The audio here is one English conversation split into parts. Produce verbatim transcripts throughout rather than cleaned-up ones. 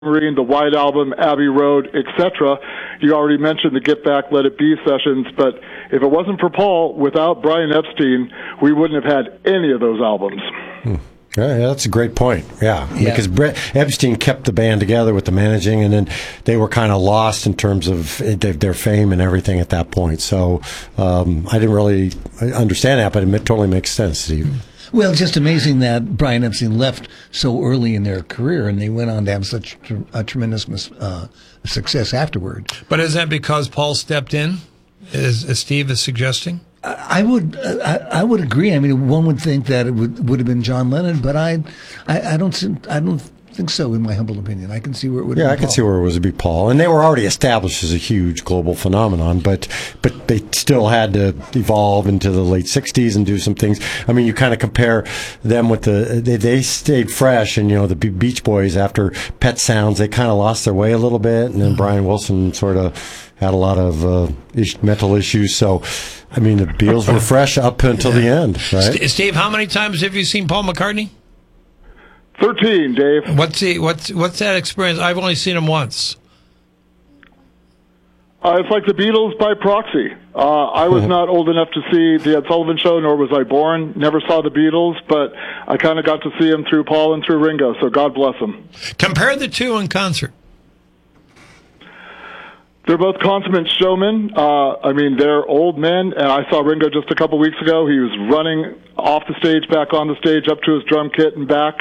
Marine, the White Album, Abbey Road, et cetera. You already mentioned the Get Back, Let It Be sessions, but if it wasn't for Paul, without Brian Epstein, we wouldn't have had any of those albums. Hmm. Yeah, that's a great point. Yeah, yeah. Because Brett Epstein kept the band together with the managing, and then they were kind of lost in terms of their fame and everything at that point. So um, I didn't really understand that, but it totally makes sense, Steve. Well, it's just amazing that Brian Epstein left so early in their career, and they went on to have such a tremendous uh, success afterward. But is that because Paul stepped in, as, as Steve is suggesting? I would, I, I would agree. I mean, one would think that it would would have been John Lennon, but I, I, I don't, I don't think so. In my humble opinion, I can see where it would. Yeah, have I been can see where it was to be Paul, and they were already established as a huge global phenomenon. But, but they still had to evolve into the late sixties and do some things. I mean, you kind of compare them with the they, they stayed fresh, and you know the Beach Boys after Pet Sounds, they kind of lost their way a little bit, and then Brian Wilson sort of had a lot of uh, ish, mental issues. So, I mean, the Beatles were fresh up until the end, right? Steve, how many times have you seen Paul McCartney? Thirteen, Dave. What's the what's what's that experience? I've only seen him once. Uh, it's like the Beatles by proxy. Uh, I was not old enough to see the Ed Sullivan Show, nor was I born. Never saw the Beatles, but I kind of got to see them through Paul and through Ringo. So God bless them. Compare the two in concert. They're both consummate showmen. Uh, I mean, they're old men, and I saw Ringo just a couple weeks ago. He was running off the stage, back on the stage, up to his drum kit and back,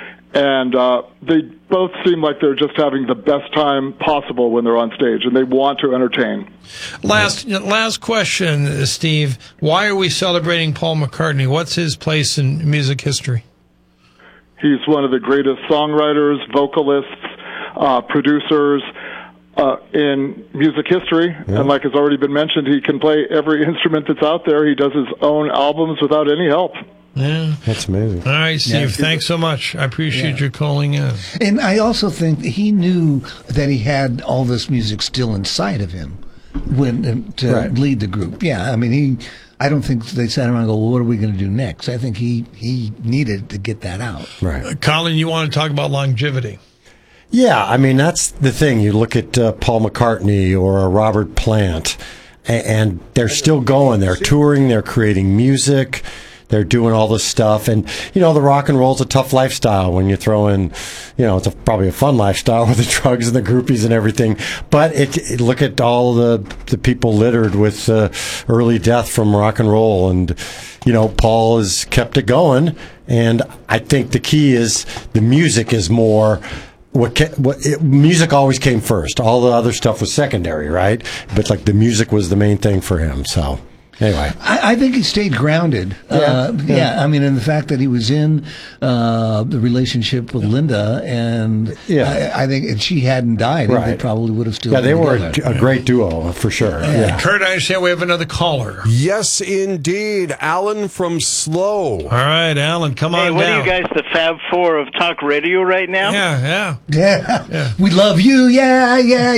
and uh, they both seem like they're just having the best time possible when they're on stage, and they want to entertain. Last, last question, Steve. Why are we celebrating Paul McCartney? What's his place in music history? He's one of the greatest songwriters, vocalists, uh, producers, Uh, in music history, yeah. And like has already been mentioned, he can play every instrument that's out there. He does his own albums without any help. Yeah, that's amazing. All right, Steve, yeah. thanks so much. I appreciate yeah. your calling in. And I also think he knew that he had all this music still inside of him when to right. lead the group. Yeah, I mean, he. I don't think they sat around and go, well, what are we going to do next? I think he he needed to get that out. Right, uh, Colin, you want to talk about longevity? Yeah, I mean, that's the thing. You look at uh, Paul McCartney or uh, Robert Plant, and, and they're still going. They're touring. They're creating music. They're doing all this stuff. And, you know, the rock and roll's a tough lifestyle when you throw in, you know, it's a, probably a fun lifestyle with the drugs and the groupies and everything. But it, it, look at all the, the people littered with uh, early death from rock and roll. And, you know, Paul has kept it going. And I think the key is the music is more... What, what it, music always came first. All the other stuff was secondary, right? But like the music was the main thing for him. So anyway, I, I think he stayed grounded. Yeah, uh, yeah. yeah. I mean, and the fact that he was in uh, the relationship with Linda, and yeah. I, I think if she hadn't died, right. they probably would have still. Yeah, they been were together. a, a great duo for sure. Yeah. Yeah. Kurt, I understand we have another caller. Yes, indeed, Alan from Slow. All right, Alan, come hey, on what down. are you guys, the Fab Four of talk radio right now? Yeah, yeah, yeah, yeah. We love you. Yeah, yeah,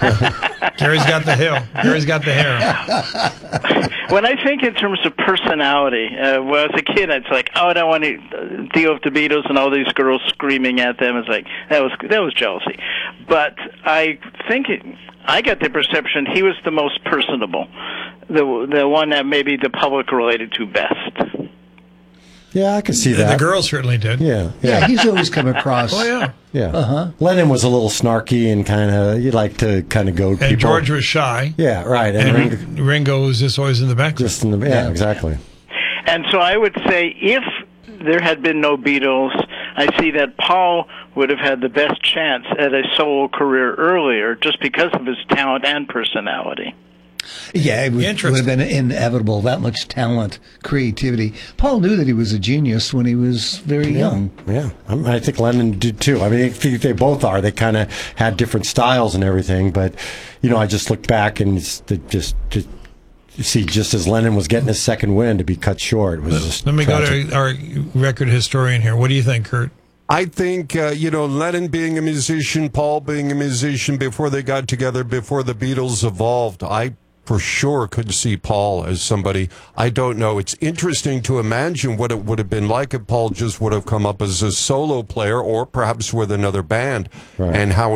yeah. Gary's got the hair. Gary's got the hair. When I think in terms of personality, uh, when I was a kid, it's like, oh, I don't want to deal with the Beatles and all these girls screaming at them. It's like that was that was jealousy. But I think it, I got the perception he was the most personable, the the one that maybe the public related to best. Yeah, I can see that. The girls certainly did. Yeah, Yeah, yeah, he's always come across. Oh yeah, yeah. Uh-huh. Lennon was a little snarky and kind of you like to kind of go. And people. George was shy. Yeah, right. And, And, and Ringo, Ringo was just always in the background. just in the yeah, Yeah. exactly. And so I would say if there had been no Beatles, I see that Paul would have had the best chance at a solo career earlier just because of his talent and personality. Yeah, it would, would have been inevitable. That much talent, creativity. Paul knew that he was a genius when he was very Yeah, young. yeah. I'm, I think Lennon did too. I mean, I think they both are. They kind of had different styles and everything. But you know, I just look back and it's the, just, just see, just as Lennon was getting his second win to be cut short, it was just. Let me tragic. go to our record historian here. What do you think, Kurt? I think, uh, you know, Lennon being a musician, Paul being a musician before they got together, before the Beatles evolved, I for sure could see Paul as somebody, I don't know. It's interesting to imagine what it would have been like if Paul just would have come up as a solo player or perhaps with another band, Right. and how